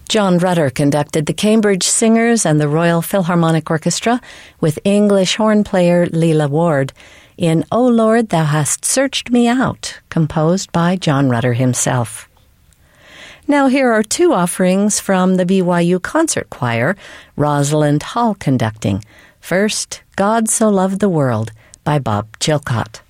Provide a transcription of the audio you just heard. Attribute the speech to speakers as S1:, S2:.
S1: John Rutter conducted the Cambridge Singers and the Royal Philharmonic Orchestra with English horn player Leela Ward in O Lord, Thou Hast Searched Me Out, composed by John Rutter himself. Now here are two offerings from the BYU Concert Choir, Rosalind Hall conducting. First, God So Loved the World by Bob Chilcott.